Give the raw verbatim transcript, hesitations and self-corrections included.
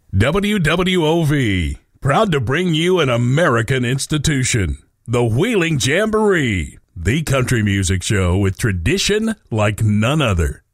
W W O V, proud to bring you an American institution, the Wheeling Jamboree, the country music show with tradition like none other.